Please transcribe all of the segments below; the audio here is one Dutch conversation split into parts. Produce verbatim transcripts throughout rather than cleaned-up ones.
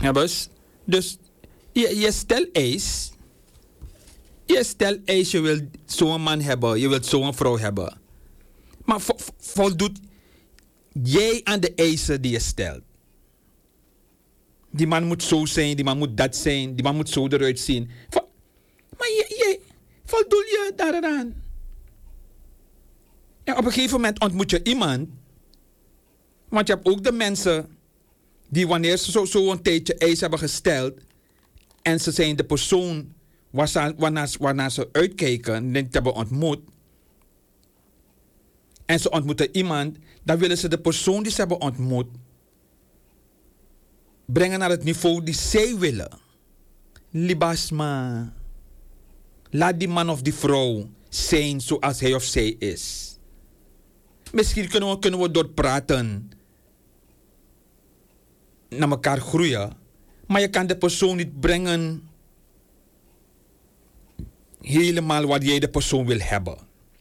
Ja, bus. Dus je, je stelt eis. Je stelt eis, je wilt zo'n man hebben, je wilt zo'n vrouw hebben. Maar vo, vo, voldoet jij aan de eisen die je stelt? Die man moet zo zijn, die man moet dat zijn, die man moet zo eruit zien. Vo, maar je, je voldoet je daaraan? En op een gegeven moment ontmoet je iemand. Want je hebt ook de mensen die wanneer ze zo, zo een tijdje eis hebben gesteld en ze zijn de persoon waar ze, waarnaar, waarnaar ze uitkijken en niet hebben ontmoet. En ze ontmoeten iemand, dan willen ze de persoon die ze hebben ontmoet brengen naar het niveau die zij willen. Libasma. Laat die man of die vrouw zijn zoals hij of zij is. Misschien kunnen we, kunnen we door praten naar elkaar groeien. Maar je kan de persoon niet brengen helemaal wat jij de persoon wil hebben.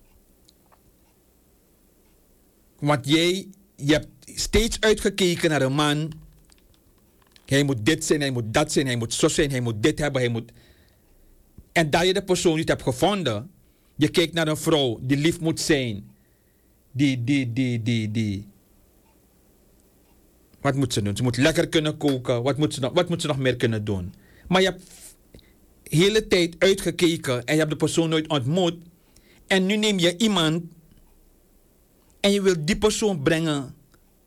Want jij je hebt steeds uitgekeken naar een man. Hij moet dit zijn, hij moet dat zijn, hij moet zo zijn, hij moet dit hebben, hij moet... En dat je de persoon niet hebt gevonden. Je kijkt naar een vrouw die lief moet zijn. Die, die, die, die, die. Wat moet ze doen? Ze moet lekker kunnen koken. Wat moet ze nog, wat moet ze nog meer kunnen doen? Maar je hebt de hele tijd uitgekeken en je hebt de persoon nooit ontmoet. En nu neem je iemand en je wilt die persoon brengen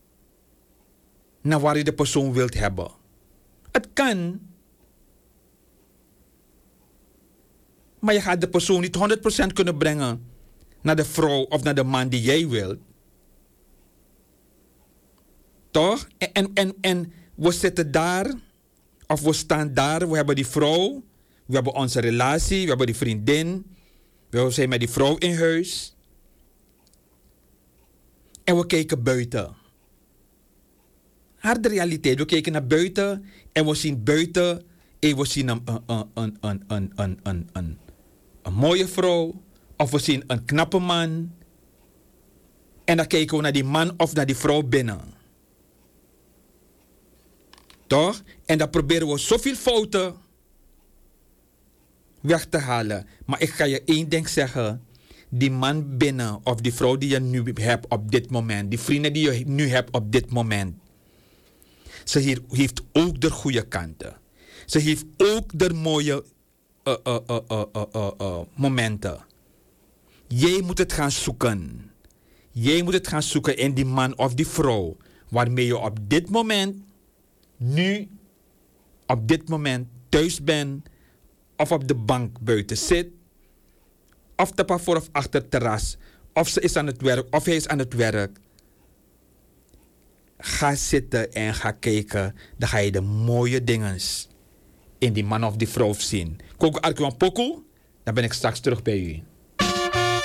naar waar je de persoon wilt hebben. Het kan. Maar je gaat de persoon niet honderd procent kunnen brengen naar de vrouw of naar de man die jij wilt. Toch? En, en, en, en we zitten daar, of we staan daar, we hebben die vrouw, we hebben onze relatie, we hebben die vriendin, we zijn met die vrouw in huis. En we kijken buiten. Harde realiteit, we kijken naar buiten en we zien buiten, en we zien een, een, een, een, een, een, een, een, een, een mooie vrouw, of we zien een knappe man. En dan kijken we naar die man of naar die vrouw binnen. Toch? En dan proberen we zoveel fouten weg te halen. Maar ik ga je één ding zeggen. Die man binnen of die vrouw die je nu hebt op dit moment. Die vrienden die je nu hebt op dit moment. Ze hier, heeft ook de goede kanten. Ze heeft ook de mooie uh, uh, uh, uh, uh, uh, uh, momenten. Jij moet het gaan zoeken. Jij moet het gaan zoeken in die man of die vrouw. Waarmee je op dit moment, nu, op dit moment thuis bent. Of op de bank buiten zit. Of te voor of achter het terras. Of ze is aan het werk, of hij is aan het werk. Ga zitten en ga kijken. Dan ga je de mooie dingen in die man of die vrouw zien. Koko Arkwan Poko, dan ben ik straks terug bij u.